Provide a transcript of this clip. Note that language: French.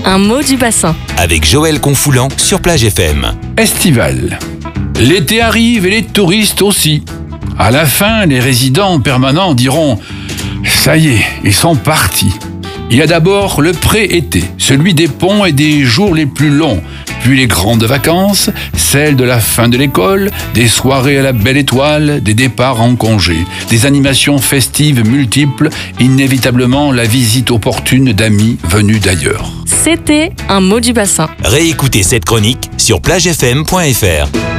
Un mot du bassin. Avec Joël Confoulant sur Plage FM. Estival. L'été arrive et les touristes aussi. À la fin, les résidents permanents diront « Ça y est, ils sont partis ». Il y a d'abord le pré-été, celui des ponts et des jours les plus longs, puis les grandes vacances, celles de la fin de l'école, des soirées à la belle étoile, des départs en congé, des animations festives multiples, inévitablement la visite opportune d'amis venus d'ailleurs. C'était un mot du bassin. Réécoutez cette chronique sur plagefm.fr.